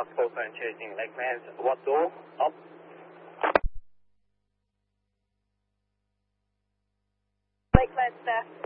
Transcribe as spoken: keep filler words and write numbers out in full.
Coastline chasing Lakelands, what door? Up. Lakeland staff.